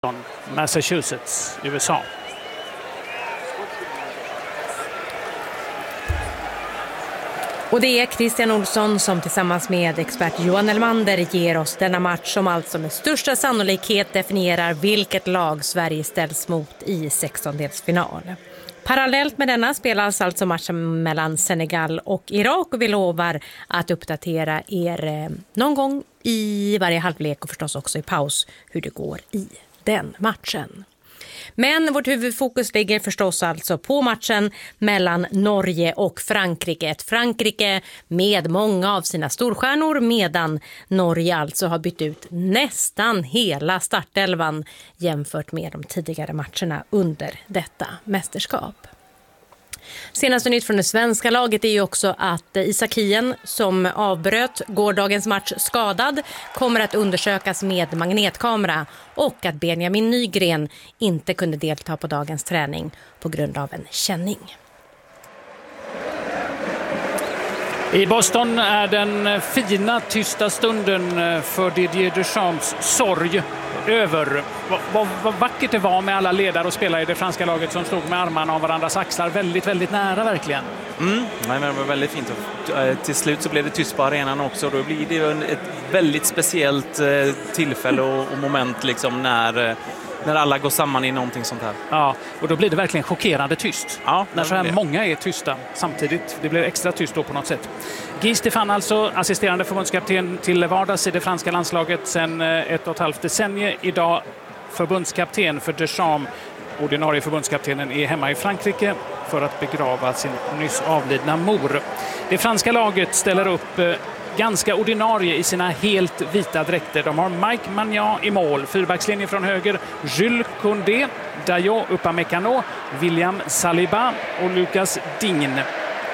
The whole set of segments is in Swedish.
Massachusetts, USA. Och det är Christian Olsson som tillsammans med expert Johan Elmander ger oss denna match som alltså med största sannolikhet definierar vilket lag Sverige ställs mot i 16-delsfinal. Parallellt med denna spelas alltså matchen mellan Senegal och Irak och vi lovar att uppdatera er någon gång i varje halvlek och förstås också i paus hur det går i den matchen. Men vårt huvudfokus ligger förstås alltså på matchen mellan Norge och Frankrike. Ett Frankrike med många av sina storstjärnor medan Norge alltså har bytt ut nästan hela startelvan jämfört med de tidigare matcherna under detta mästerskap. Senaste nytt från det svenska laget är ju också att Isak Hien som avbröt gårdagens match skadad kommer att undersökas med magnetkamera och att Benjamin Nygren inte kunde delta på dagens träning på grund av en känning. I Boston är den fina tysta stunden för Didier Deschamps sorg över. Vad vackert det var med alla ledare och spelare i det franska laget som stod med armarna om varandras axlar väldigt, väldigt nära verkligen. Nej, men det var väldigt fint. Till slut så blev det tyst på arenan också. Då blir det ett väldigt speciellt tillfälle och moment liksom när alla går samman i någonting sånt här. Ja, och då blir det verkligen chockerande tyst. Ja, när så här många är tysta samtidigt. Det blir extra tyst då på något sätt. Guy Stéphane alltså, assisterande förbundskapten till vardags i det franska landslaget sedan 1,5 decennier. Idag förbundskapten för Deschamps. Ordinarie förbundskaptenen är hemma i Frankrike för att begrava sin nyss avlidna mor. Det franska laget ställer upp ganska ordinarie i sina helt vita dräkter. De har Mike Maignan i mål, fyrbackslinje från höger, Jules Koundé, Dayot Upamecano, William Saliba och Lucas Digne.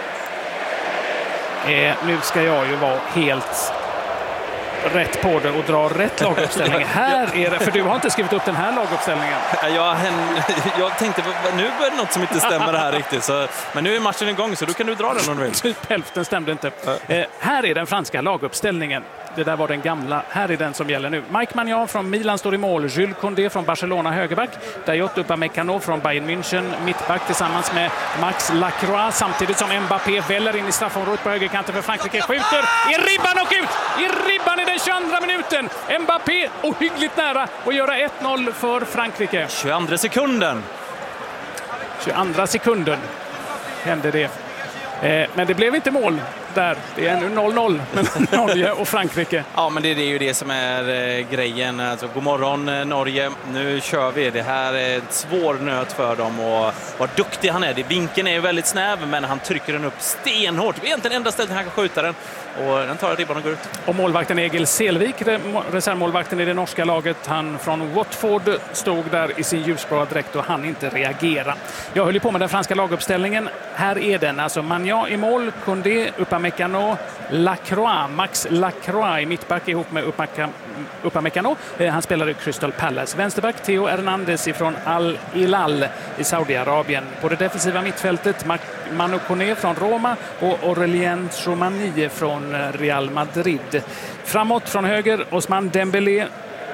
Nu ska jag ju vara helt rätt på det och dra rätt laguppställning. Här är det, för du har inte skrivit upp den här laguppställningen. Jag tänkte, nu börjar det något som inte stämmer här riktigt. Så, men nu är matchen igång så då kan du dra den om du vill. Typ hälften stämde inte. Här är den franska laguppställningen. Det där var den gamla. Här är den som gäller nu. Mike Maignan från Milan står i mål. Jules Koundé från Barcelona högerback. Dayot Upamecano från Bayern München mittback tillsammans med Max Lacroix. Samtidigt som Mbappé väller in i straffområdet på högerkanten för Frankrike. Skjuter i ribban och ut! I ribban i den 22 minuten. Mbappé ohyggligt nära att göra 1-0 för Frankrike. 22 sekunden. 22 sekunden hände det. Men det blev inte mål där. Det är ännu 0-0 mellan Norge och Frankrike. Ja, men det är ju det som är grejen. Alltså, god morgon Norge, nu kör vi. Det här är ett svår nöt för dem och vad duktig han är. Vinkeln är väldigt snäv men han trycker den upp stenhårt. Det är egentligen enda stället han kan skjuta den. Och den tar ribban och går ut. Och målvakten Egil Selvik, reservmålvakten i det norska laget, han från Watford stod där i sin ljusblå dräkt och han inte reagera. Jag höll på med den franska laguppställningen. Här är den, alltså Maignan i mål, Koundé, Upamecano, Lacroix, Max Lacroix i mittback ihop med Upamecano. Han spelade i Crystal Palace. Vänsterback Theo Hernandez ifrån Al Hilal i Saudiarabien. På det defensiva mittfältet Manu Koné från Roma och Aurélien Tchouameni från Real Madrid. Framåt från höger Ousmane Dembélé,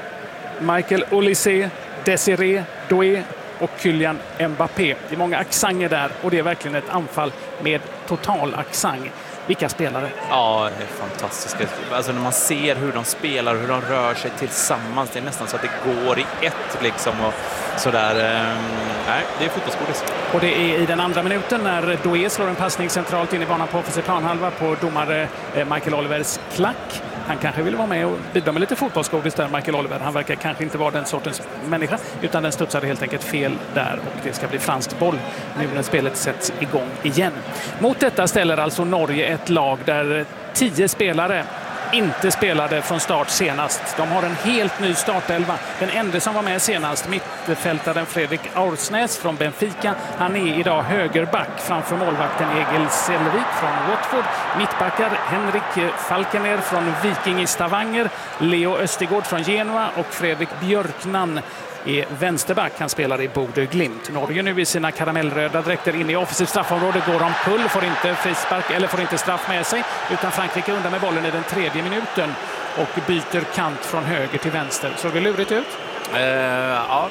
Michael Olise, Desiré Doué och Kylian Mbappé. Det är många accenter där och det är verkligen ett anfall med total accent. Vilka spelare? Ja, det är fantastiskt. Alltså när man ser hur de spelar, hur de rör sig tillsammans, det är nästan så att det går i ett liksom och sådär. Nej, det är fotbollsgodis. Och det är i den andra minuten när Doué slår en passning centralt in i banan på offensiv planhalva på domare Michael Olivers klack. Han kanske vill vara med och bidra med lite fotbollsgodis där, Michael Oliver. Han verkar kanske inte vara den sortens människa, utan den studsade helt enkelt fel där och det ska bli fransk boll nu när spelet sätts igång igen. Mot detta ställer alltså Norge ett lag där 10 spelare inte spelade från start senast. De har en helt ny startelva. Den enda som var med senast, mittfältaren Fredrik Aursnäs från Benfica. Han är idag högerback framför målvakten Egil Selvik från Watford. Mittbackar Henrik Falkener från Viking i Stavanger, Leo Östigård från Genoa och Fredrik Björknan är vänsterback. Han spelar i Bodø Glimt. Norge nu i sina karamellröda dräkter in i offensivt straffområde. Går de pull, får inte frispark eller får inte straff med sig. Utan Frankrike undan med bollen i den 3:e minuten och byter kant från höger till vänster. Såg det lurigt ut? Ja,